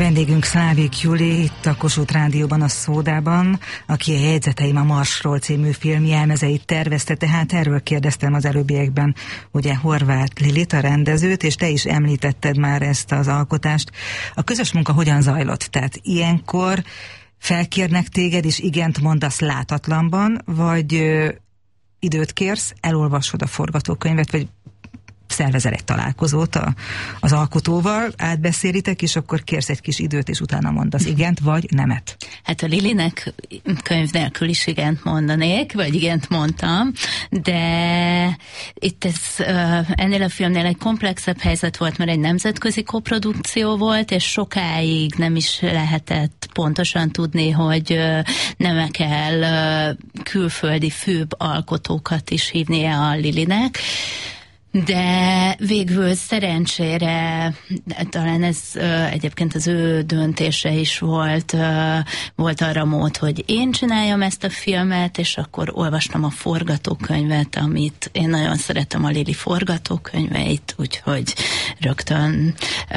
Vendégünk Szlávik Júli, itt a Kossuth Rádióban, a Szódában, aki a Jegyzeteim a Marsról című film jelmezeit tervezte, tehát erről kérdeztem az előbbiekben ugye Horváth Lilit, a rendezőt, és te is említetted már ezt az alkotást. A közös munka hogyan zajlott? Tehát ilyenkor felkérnek téged, és igent mondasz látatlanban, vagy időt kérsz, elolvasod a forgatókönyvet, vagy szervezel egy találkozót az alkotóval, átbeszélitek, és akkor kérsz egy kis időt, és utána mondasz igent, vagy nemet. Hát a Lilinek könyv nélkül is igent mondanék, vagy igent mondtam, de itt ennél a filmnél egy komplexebb helyzet volt, mert egy nemzetközi koprodukció volt, és sokáig nem is lehetett pontosan tudni, hogy nem kell külföldi főbb alkotókat is hívnia a Lilinek. De végül szerencsére, talán ez egyébként az ő döntése is volt arra mód, hogy én csináljam ezt a filmet, és akkor olvastam a forgatókönyvet, amit én nagyon szeretem, a Lili forgatókönyveit, úgyhogy rögtön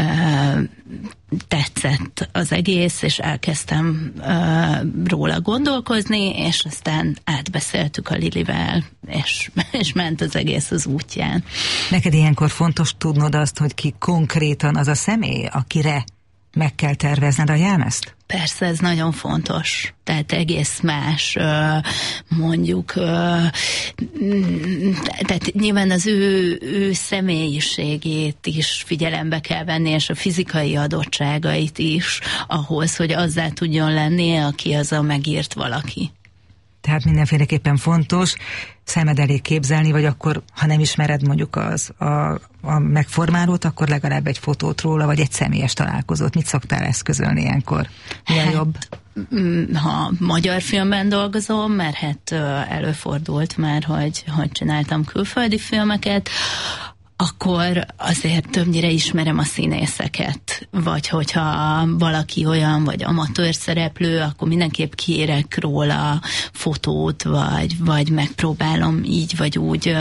tetszett az egész, és elkezdtem róla gondolkozni, és aztán átbeszéltük a Lilivel, és ment az egész az útján. Neked ilyenkor fontos tudnod azt, hogy ki konkrétan az a személy, akire meg kell tervezned a jelmezt? Persze, ez nagyon fontos. Tehát egész más, mondjuk, tehát nyilván az ő személyiségét is figyelembe kell venni, és a fizikai adottságait is, ahhoz, hogy azzá tudjon lenni, aki az a megírt valaki. Tehát mindenféleképpen fontos szemed elé képzelni, vagy akkor, ha nem ismered mondjuk a megformálót, akkor legalább egy fotót róla, vagy egy személyes találkozót. Mit szoktál eszközölni ilyenkor? Mi a jobb? Ha magyar filmben dolgozom, mert hát előfordult már, hogy csináltam külföldi filmeket, akkor azért többnyire ismerem a színészeket. Vagy hogyha valaki olyan, vagy amatőr szereplő, akkor mindenképp kérek róla fotót, vagy megpróbálom így, vagy úgy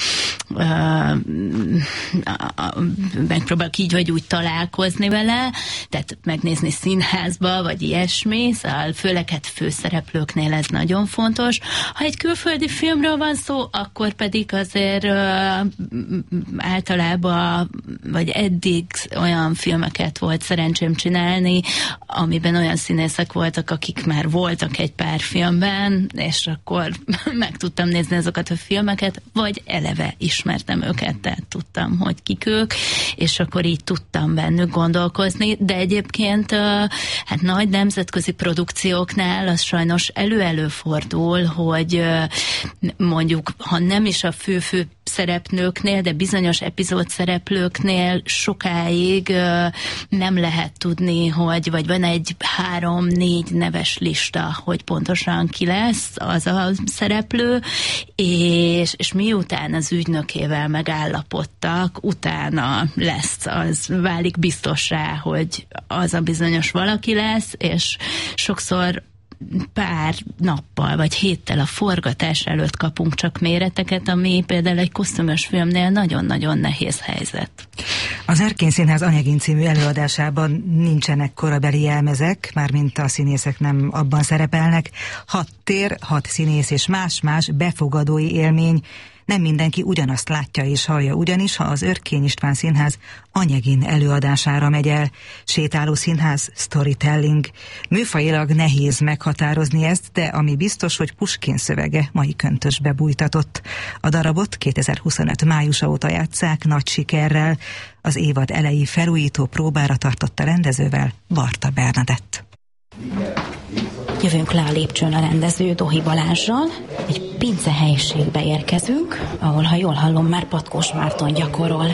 megpróbálok így, vagy úgy találkozni vele, tehát megnézni színházba, vagy ilyesmi, szóval főleg hát főszereplőknél ez nagyon fontos. Ha egy külföldi filmről van szó, akkor pedig azért általában, vagy eddig olyan filmeket volt szerencsém csinálni, amiben olyan színészek voltak, akik már voltak egy pár filmben, és akkor meg tudtam nézni azokat a filmeket, vagy eleve ismertem őket, tehát tudtam, hogy kik ők, és akkor így tudtam bennük gondolkozni, de egyébként hát nagy nemzetközi produkcióknál az sajnos előfordul, hogy mondjuk, ha nem is a fő szereplőknél, de bizonyos epizód szereplőknél sokáig nem lehet tudni, vagy van egy 3-4 neves lista, hogy pontosan ki lesz az a szereplő, és miután az ügynökével megállapodtak, utána az válik biztossá, hogy az a bizonyos valaki lesz, és sokszor pár nappal vagy héttel a forgatás előtt kapunk csak méreteket, ami például egy kosztümös filmnél nagyon-nagyon nehéz helyzet. Az Erkény Színház Anyegin című előadásában nincsenek korabeli jelmezek, mármint a színészek nem abban szerepelnek. 6 tér, 6 színész és más-más befogadói élmény. Nem mindenki ugyanazt látja és hallja, ugyanis ha az Örkény István Színház Anyegin előadására megy el, sétáló színház, storytelling. Műfajilag nehéz meghatározni ezt, de ami biztos, hogy Puskin szövege mai köntösbe bújtatott. A darabot 2025 májusa óta játsszák nagy sikerrel. Az évad elejé felújító próbára tartott a rendezővel, Varta Bernadett. Jövünk le a lépcsőn a rendező Dohi Balázssal. Egy pince helyiségbe érkezünk, ahol, ha jól hallom, már Patkós Márton gyakorol.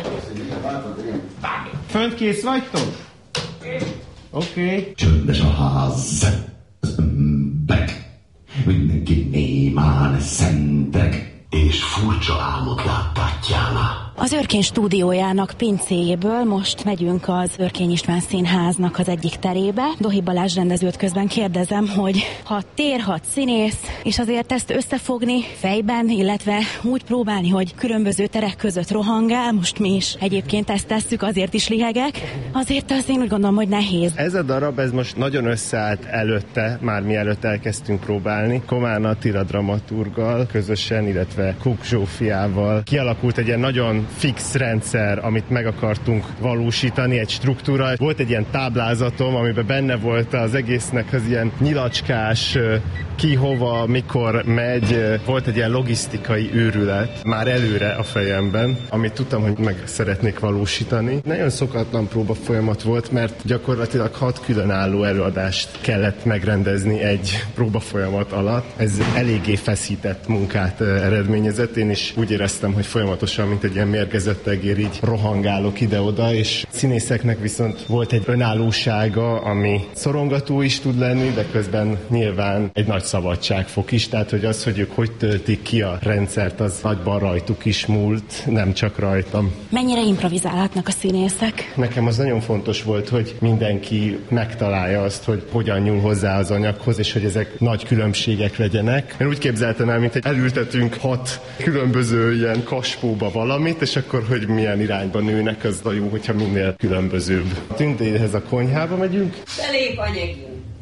Fönt kész vagytok? Oké. Csöndes a ház, az emberek, mindenki némán szentek, és furcsa álmot lát Tatjana. Az Örkény stúdiójának pincéjéből most megyünk az Örkény István Színháznak az egyik terébe. Dohi Balázs rendezőt közben kérdezem, hogy 6 tér, 6 színész, és azért ezt összefogni fejben, illetve úgy próbálni, hogy különböző terek között rohangál, most mi is egyébként ezt tesszük, azért is lihegek. Azért az én úgy gondolom, hogy nehéz. Ez a darab, ez most nagyon összeállt előtte, már mielőtt elkezdtünk próbálni. Komán Attila dramaturggal közösen, illetve Kuk Zsófiával kialakult egy ilyen nagyon fix rendszer, amit meg akartunk valósítani, egy struktúra. Volt egy ilyen táblázatom, amiben benne volt az egésznek az ilyen nyilacskás, ki, hova, mikor megy. Volt egy ilyen logisztikai őrület már előre a fejemben, amit tudtam, hogy meg szeretnék valósítani. Nagyon szokatlan próba folyamat volt, mert gyakorlatilag 6 különálló előadást kellett megrendezni egy próba folyamat alatt. Ez eléggé feszített munkát eredményezett. Én is úgy éreztem, hogy folyamatosan, mint egy ilyen mérgezett egér, így rohangálok ide-oda, és színészeknek viszont volt egy önállósága, ami szorongató is tud lenni, de közben nyilván egy nagy szabadságfok is, tehát hogy az, hogy ők hogy töltik ki a rendszert, az nagyban rajtuk is múlt, nem csak rajtam. Mennyire improvizálhatnak a színészek? Nekem az nagyon fontos volt, hogy mindenki megtalálja azt, hogy hogyan nyúl hozzá az anyaghoz, és hogy ezek nagy különbségek legyenek. Én úgy képzeltem el, mint hogy elültetünk 6 különböző ilyen kaspóba valamit, és akkor, hogy milyen irányba nőnek, az a jó, hogyha minél különbözőbb. Tündéhez a konyhába megyünk. Belép, anyagim!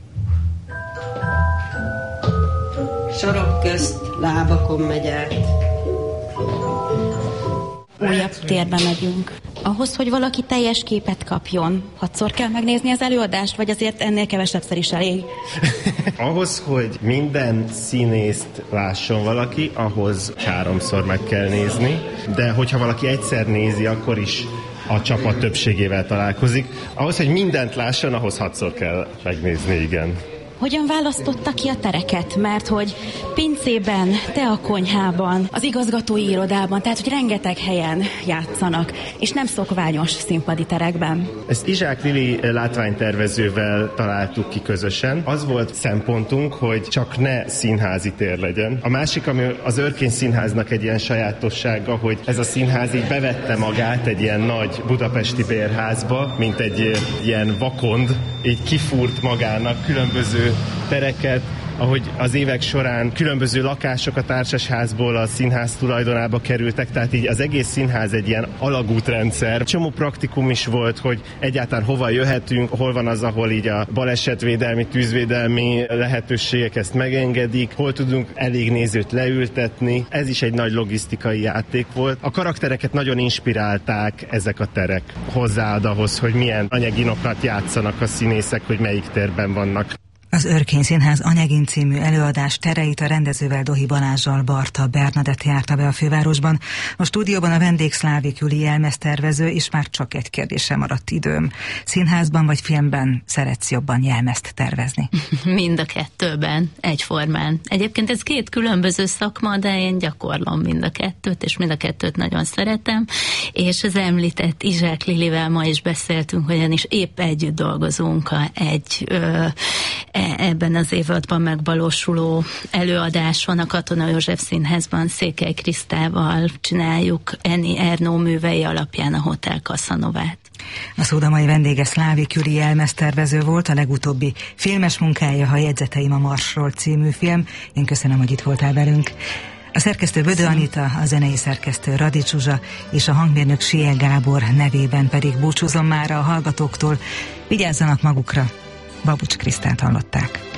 Sorok közt, lábakon megy át. Újabb térbe megyünk. Ahhoz, hogy valaki teljes képet kapjon, 6-szor kell megnézni az előadást, vagy azért ennél kevesebbszer is elég? Ahhoz, hogy minden színészt lásson valaki, ahhoz 3-szor meg kell nézni, de hogyha valaki egyszer nézi, akkor is a csapat többségével találkozik. Ahhoz, hogy mindent lásson, ahhoz 6-szor kell megnézni, igen. Hogyan választotta ki a tereket? Mert hogy pincében, te a konyhában, az igazgatói irodában, tehát hogy rengeteg helyen játszanak, és nem szokványos színpadi terekben. Ezt Izsák Lili látványtervezővel találtuk ki közösen. Az volt szempontunk, hogy csak ne színházi tér legyen. A másik, ami az Örkény Színháznak egy ilyen sajátossága, hogy ez a színház így bevette magát egy ilyen nagy budapesti bérházba, mint egy ilyen vakond, így kifúrt magának különböző tereket, ahogy az évek során különböző lakások a társasházból a színház tulajdonába kerültek, tehát így az egész színház egy ilyen alagútrendszer. Csomó praktikum is volt, hogy egyáltalán hova jöhetünk, hol van az, ahol így a balesetvédelmi, tűzvédelmi lehetőségek ezt megengedik, hol tudunk elég nézőt leültetni. Ez is egy nagy logisztikai játék volt. A karaktereket nagyon inspirálták ezek a terek. Hozzáad ahhoz, hogy milyen anyaginokat játszanak a színészek, hogy melyik térben vannak. Az Örkény Színház Anyagin című előadás tereit a rendezővel, Dohi Balázssal Barta Bernadett járta be a fővárosban. A stúdióban a vendég Szlávik Júli jelmeztervező, és már csak egy kérdésre maradt időm. Színházban vagy filmben szeretsz jobban jelmezt tervezni? Mind a kettőben, egyformán. Egyébként ez 2 különböző szakma, de én gyakorlom mind a kettőt, és mind a kettőt nagyon szeretem. És az említett Izsák Lilivel ma is beszéltünk, ugyanis épp együtt dolgozunk ebben az évadban megvalósuló előadáson, a Katona József Színházban Székely Krisztával csináljuk Annie Ernaux művei alapján a Hotel Casanovát. A szóda mai vendége Szlávik Júli jelmeztervező volt, a legutóbbi filmes munkája a Jegyzeteim a Marsról című film. Én köszönöm, hogy itt voltál velünk. A szerkesztő Bödö Anita, a zenei szerkesztő Radics Zsuzsa és a hangmérnök Sie Gábor nevében pedig búcsúzom már a hallgatóktól. Vigyázzanak magukra! Babucs Krisztát hallották.